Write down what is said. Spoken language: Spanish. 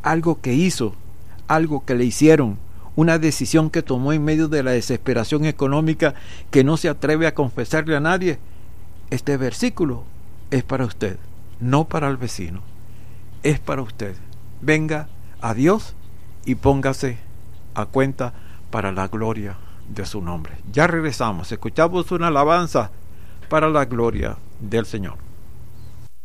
algo que hizo, algo que le hicieron, una decisión que tomó en medio de la desesperación económica que no se atreve a confesarle a nadie, este versículo es para usted, no para el vecino, es para usted. Venga a Dios y póngase a cuenta para la gloria de su nombre. Ya regresamos, escuchamos una alabanza para la gloria del Señor.